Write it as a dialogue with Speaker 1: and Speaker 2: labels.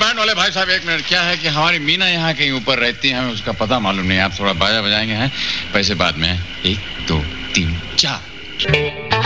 Speaker 1: Band वाले भाई साहब, एक मिनट। क्या है कि हमारी मीना यहाँ कहीं ऊपर रहती है, हमें उसका पता मालूम नहीं। आप थोड़ा बाजा बजाएंगे हैं, पैसे बाद में। 1 2 3 4।